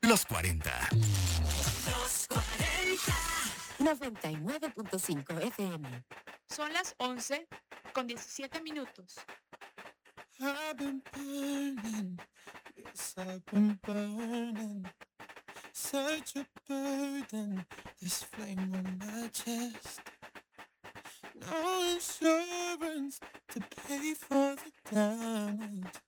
Los 40. Los 40. 99.5 FM. Son las 11:17. I've been burning, yes, I've been burning. Such a burden, this flame on my chest. No insurance to pay for the damage.